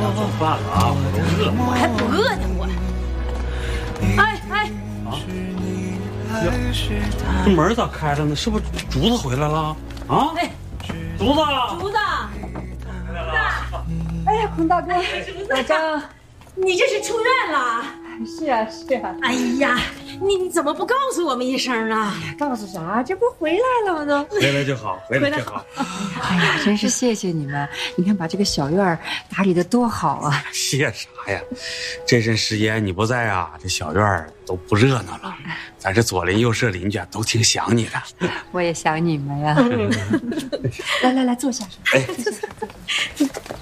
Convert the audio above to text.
做饭了啊，我都饿了。 我还不饿呢，我。哎， 呀，这门咋开了呢？是不是竹子回来了？啊？ 哎， 竹子， 竹子， 哎呀，孔大哥，老张， 你这是出院了？ 是啊。 哎呀，你怎么不告诉我们一声呢？ 告诉啥？这不回来了吗？都回来就好，回来就好。 哎呀，真是谢谢你们！你看把这个小院打理得多好啊！ 谢啥呀？这阵时间你不在啊，这小院都不热闹了。咱这左邻右舍邻居都挺想你的。 我也想你们呀。来，坐下。 哎， 坐下。